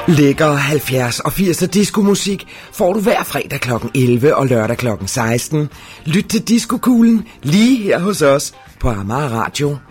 Lækker 70 og 80'er diskomusik får du hver fredag kl. 11 og lørdag kl. 16. Lyt til Diskokuglen lige her hos os på Amager Radio.